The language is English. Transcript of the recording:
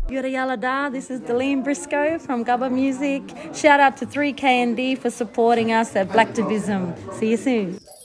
Yura yala da, this is Deline Briscoe from Gubba Music. Shout out to 3KND for supporting us at Black Division. See you soon.